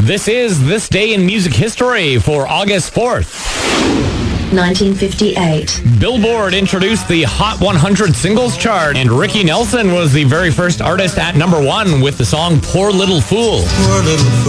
This is This Day in Music History for August 4th. 1958. Billboard introduced the Hot 100 Singles Chart, and Ricky Nelson was the very first artist at number 1 with the song Poor Little Fool. Poor little fool.